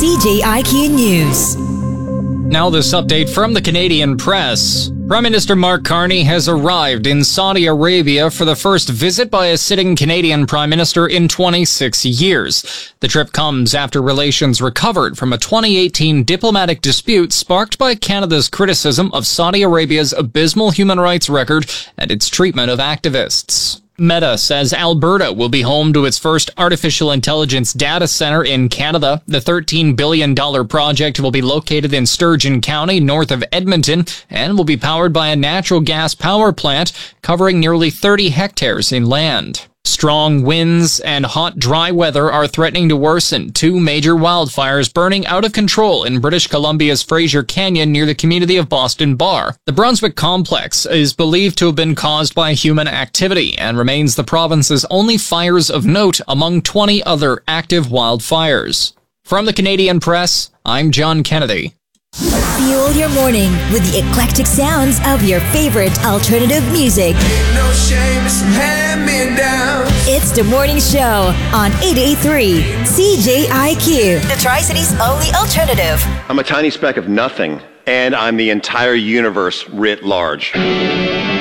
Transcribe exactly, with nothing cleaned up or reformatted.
C J I Q News. Now this update from the Canadian press. Prime Minister Mark Carney has arrived in Saudi Arabia for the first visit by a sitting Canadian Prime Minister in twenty-six years. The trip comes after relations recovered from a twenty eighteen diplomatic dispute sparked by Canada's criticism of Saudi Arabia's abysmal human rights record and its treatment of activists. Meta says Alberta will be home to its first artificial intelligence data center in Canada. The thirteen billion dollars project will be located in Sturgeon County, north of Edmonton, and will be powered by a natural gas power plant covering nearly thirty hectares in land. Strong winds and hot, dry weather are threatening to worsen two major wildfires burning out of control in British Columbia's Fraser Canyon near the community of Boston Bar. The Brunswick complex is believed to have been caused by human activity and remains the province's only fires of note among twenty other active wildfires. From the Canadian Press, I'm John Kennedy. Fuel your morning with the eclectic sounds of your favorite alternative music. Ain't no shame, it's some hand-me-downs. It's the morning show on eight eighty-three C J I Q, the Tri-Cities' only alternative. I'm a tiny speck of nothing, and I'm the entire universe writ large.